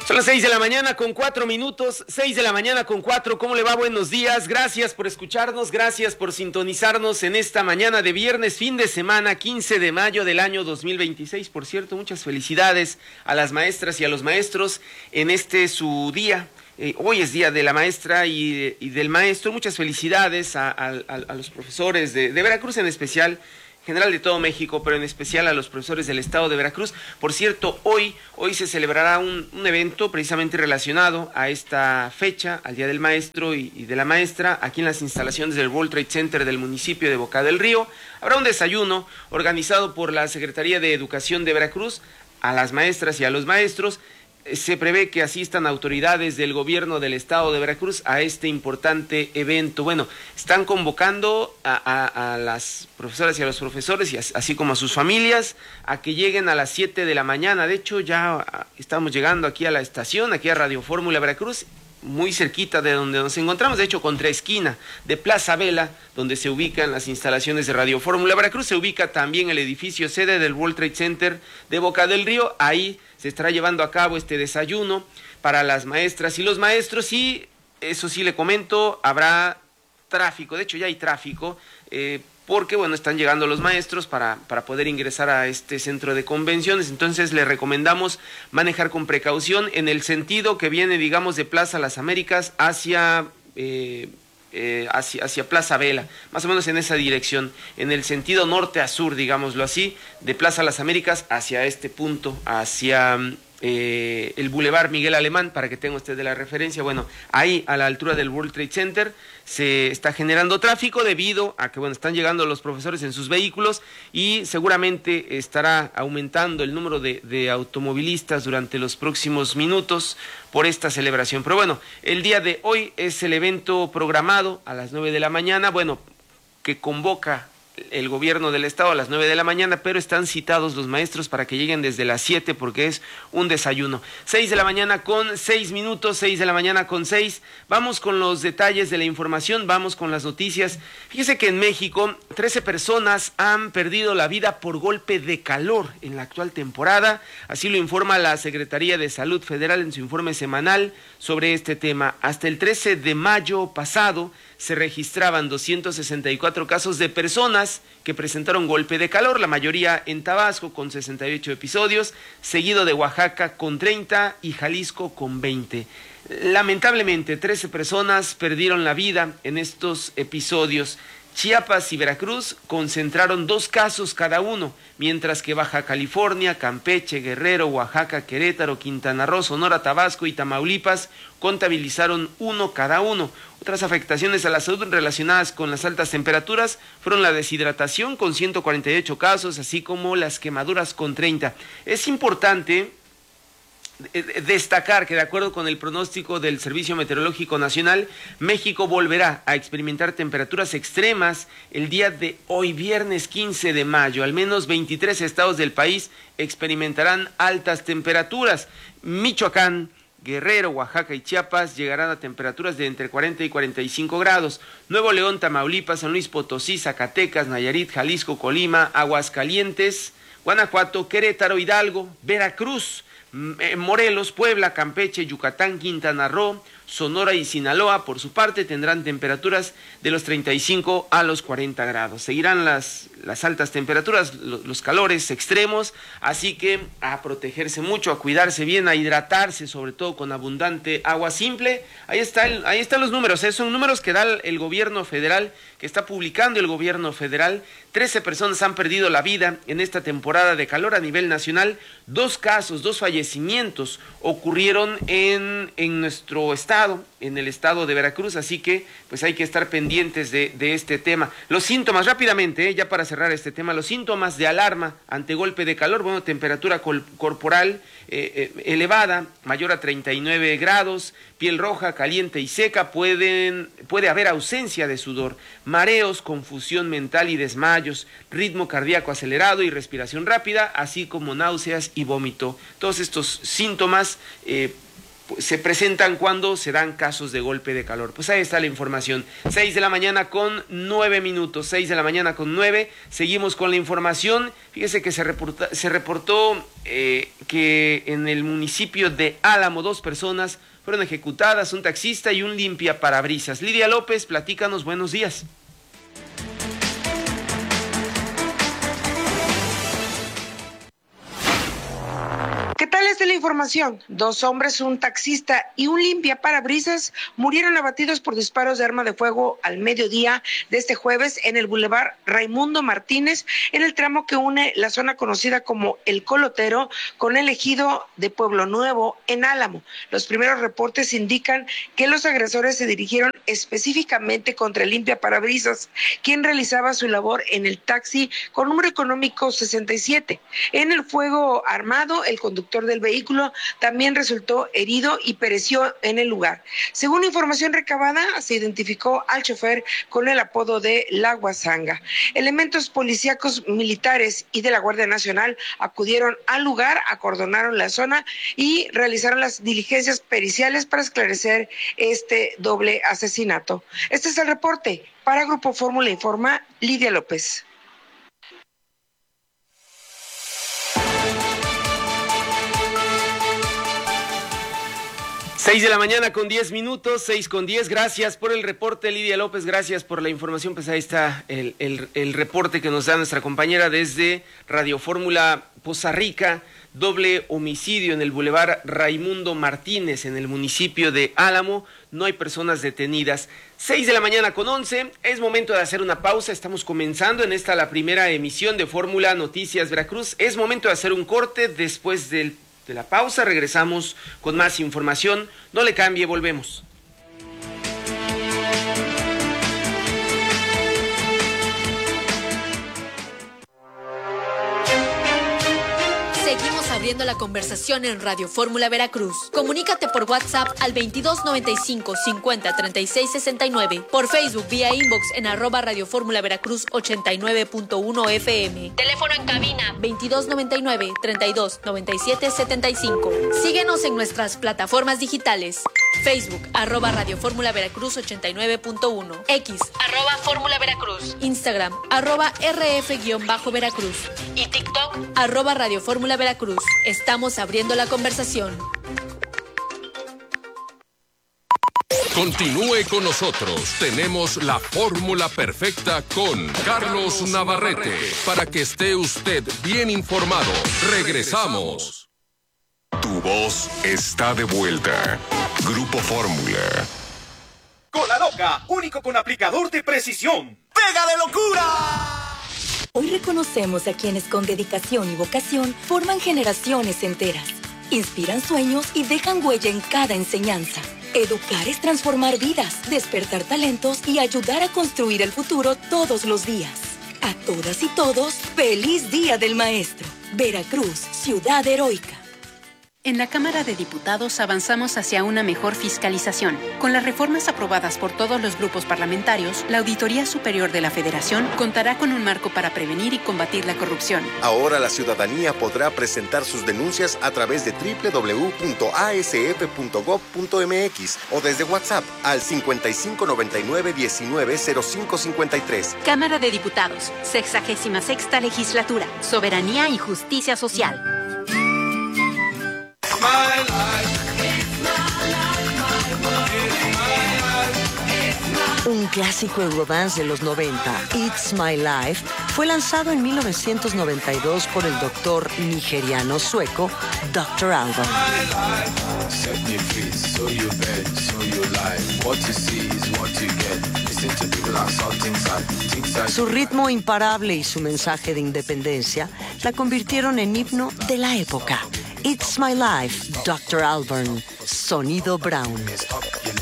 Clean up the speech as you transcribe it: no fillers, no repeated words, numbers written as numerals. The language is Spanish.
Son las 6 de la mañana con 4 minutos, 6 de la mañana con 4, ¿cómo le va? Buenos días, gracias por escucharnos, gracias por sintonizarnos en esta mañana de viernes, fin de semana, 15 de mayo del año 2026. Por cierto, muchas felicidades a las maestras y a los maestros en este su día. Hoy es día de la maestra y del maestro. Muchas felicidades a los profesores de Veracruz en especial, general de todo México, pero en especial a los profesores del estado de Veracruz. Por cierto, hoy se celebrará un evento precisamente relacionado a esta fecha, al Día del Maestro y de la Maestra, aquí en las instalaciones del World Trade Center del municipio de Boca del Río. Habrá un desayuno organizado por la Secretaría de Educación de Veracruz a las maestras y a los maestros. Se prevé que asistan autoridades del gobierno del estado de Veracruz a este importante evento. Bueno, están convocando a las profesoras y a los profesores, y así como a sus familias, a que lleguen a las 7 de la mañana. De hecho, ya estamos llegando aquí a la estación, aquí a Radio Fórmula Veracruz, muy cerquita de donde nos encontramos, de hecho contraesquina de Plaza Vela, donde se ubican las instalaciones de Radio Fórmula Veracruz. Se ubica también el edificio sede del World Trade Center de Boca del Río. Ahí se estará llevando a cabo este desayuno para las maestras y los maestros, y eso sí le comento, habrá tráfico. De hecho ya hay tráfico, porque bueno, están llegando los maestros para poder ingresar a este centro de convenciones. Entonces le recomendamos manejar con precaución en el sentido que viene, digamos, de Plaza Las Américas hacia Plaza Vela, más o menos en esa dirección, en el sentido norte a sur, digámoslo así, de Plaza Las Américas hacia este punto, hacia el Boulevard Miguel Alemán, para que tenga usted de la referencia. Bueno, ahí a la altura del World Trade Center se está generando tráfico debido a que, bueno, están llegando los profesores en sus vehículos, y seguramente estará aumentando el número de automovilistas durante los próximos minutos por esta celebración. Pero bueno, el día de hoy es el evento programado a las 9 de la mañana, bueno, que convoca el gobierno del estado a las 9 de la mañana, pero están citados los maestros para que lleguen desde las 7 porque es un desayuno. 6 de la mañana con 6 minutos, 6 de la mañana con 6. Vamos con los detalles de la información, vamos con las noticias. Fíjese que en México 13 personas han perdido la vida por golpe de calor en la actual temporada. Así lo informa la Secretaría de Salud Federal en su informe semanal sobre este tema. Hasta el 13 de mayo pasado se registraban 264 casos de personas que presentaron golpe de calor, la mayoría en Tabasco con 68 episodios, seguido de Oaxaca con 30 y Jalisco con 20. Lamentablemente, 13 personas perdieron la vida en estos episodios. Chiapas y Veracruz concentraron 2 casos cada uno, mientras que Baja California, Campeche, Guerrero, Oaxaca, Querétaro, Quintana Roo, Sonora, Tabasco y Tamaulipas contabilizaron 1 cada uno. Otras afectaciones a la salud relacionadas con las altas temperaturas fueron la deshidratación con 148 casos, así como las quemaduras con 30. Es importante destacar que, de acuerdo con el pronóstico del Servicio Meteorológico Nacional, México volverá a experimentar temperaturas extremas el día de hoy, viernes 15 de mayo. Al menos 23 estados del país experimentarán altas temperaturas. Michoacán, Guerrero, Oaxaca y Chiapas llegarán a temperaturas de entre 40 y 45 grados. Nuevo León, Tamaulipas, San Luis Potosí, Zacatecas, Nayarit, Jalisco, Colima, Aguascalientes, Guanajuato, Querétaro, Hidalgo, Veracruz, Morelos, Puebla, Campeche, Yucatán, Quintana Roo, Sonora y Sinaloa, por su parte, tendrán temperaturas de los 35 a los 40 grados. Seguirán las altas temperaturas, los calores extremos, así que a protegerse mucho, a cuidarse bien, a hidratarse, sobre todo con abundante agua simple. Ahí están los números, son números que da el gobierno federal, que está publicando el gobierno federal. 13 personas han perdido la vida en esta temporada de calor a nivel nacional. 2 fallecimientos ocurrieron en nuestro estado, en el estado de Veracruz, así que pues hay que estar pendientes de este tema. Los síntomas, rápidamente, ya para cerrar este tema, los síntomas de alarma ante golpe de calor, bueno, temperatura corporal elevada, mayor a 39 grados, piel roja, caliente y seca, puede haber ausencia de sudor, mareos, confusión mental y desmayos, ritmo cardíaco acelerado y respiración rápida, así como náuseas y vómito. Todos estos síntomas se presentan cuando se dan casos de golpe de calor. Pues ahí está la información. 6 de la mañana con 9 minutos. 6 de la mañana con 9. Seguimos con la información. Fíjese que se reportó que en el municipio de Álamo 2 personas fueron ejecutadas, un taxista y un limpiaparabrisas. Lidia López, platícanos, buenos días. ¿Qué tal es la información? 2 hombres, un taxista y un limpiaparabrisas murieron abatidos por disparos de arma de fuego al mediodía de este jueves en el Boulevard Raimundo Martínez, en el tramo que une la zona conocida como El Colotero con el ejido de Pueblo Nuevo en Álamo. Los primeros reportes indican que los agresores se dirigieron específicamente contra el limpiaparabrisas, quien realizaba su labor en el taxi con número económico 67. En el fuego armado, el conductor del vehículo también resultó herido y pereció en el lugar. Según información recabada, se identificó al chofer con el apodo de La Guasanga. Elementos policíacos, militares y de la Guardia Nacional acudieron al lugar, acordonaron la zona y realizaron las diligencias periciales para esclarecer este doble asesinato. Este es el reporte. Para Grupo Fórmula informa Lidia López. 6 de la mañana con 10 minutos, 6 con 10. Gracias por el reporte, Lidia López. Gracias por la información. Pues ahí está el reporte que nos da nuestra compañera desde Radio Fórmula Poza Rica. Doble homicidio en el Boulevard Raimundo Martínez, en el municipio de Álamo. No hay personas detenidas. 6 de la mañana con 11. Es momento de hacer una pausa. Estamos comenzando en esta la primera emisión de Fórmula Noticias Veracruz. Es momento de hacer un corte. Después de la pausa regresamos con más información. No le cambie, volvemos. Seguimos abriendo la conversación en Radio Fórmula Veracruz. Comunícate por WhatsApp al 2295 50 36 69, por Facebook vía inbox en @Radio Fórmula Veracruz 89.1 FM. Teléfono en cabina 2299 32 97 75. Síguenos en nuestras plataformas digitales. Facebook @Radio Fórmula Veracruz 89.1, X @Fórmula Veracruz, Instagram @RF_Veracruz y TikTok @Radio Fórmula Veracruz. Estamos abriendo la conversación. Continúe con nosotros. Tenemos la fórmula perfecta con Carlos Navarrete para que esté usted bien informado. Regresamos. Tu voz está de vuelta. Grupo Fórmula. Cola Loca, único con aplicador de precisión. ¡Pega de locura! Hoy reconocemos a quienes con dedicación y vocación forman generaciones enteras, inspiran sueños y dejan huella en cada enseñanza. Educar es transformar vidas, despertar talentos y ayudar a construir el futuro todos los días. A todas y todos, ¡feliz Día del Maestro! Veracruz, ciudad heroica. En la Cámara de Diputados avanzamos hacia una mejor fiscalización. Con las reformas aprobadas por todos los grupos parlamentarios, la Auditoría Superior de la Federación contará con un marco para prevenir y combatir la corrupción. Ahora la ciudadanía podrá presentar sus denuncias a través de www.asf.gov.mx o desde WhatsApp al 5599 19 0553. Cámara de Diputados, 66ª Legislatura, Soberanía y Justicia Social. Un clásico Eurodance de los 90, It's My Life, fue lanzado en 1992 por el doctor nigeriano sueco Dr. Alban. Su ritmo imparable y su mensaje de independencia la convirtieron en himno de la época. It's My Life, Dr. Alban, Sonido Brown.